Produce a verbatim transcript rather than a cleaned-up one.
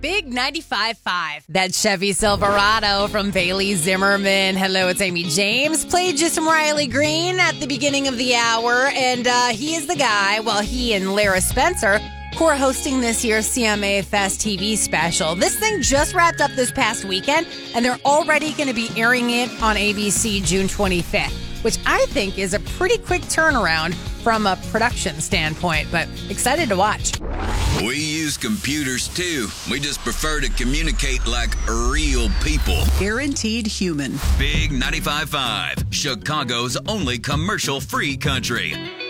Big ninety-five point five. That Chevy Silverado from Bailey Zimmerman. Hello, it's Amy James. Played you some Riley Green at the beginning of the hour, and uh, he is the guy, well, he and Lara Spencer, who are hosting this year's C M A Fest T V special. This thing just wrapped up this past weekend, and they're already going to be airing it on A B C June twenty-fifth, which I think is a pretty quick turnaround from a production standpoint, but excited to watch. We use computers too. We just prefer to communicate like real people. Guaranteed human. Big ninety-five point five, Chicago's only commercial-free country.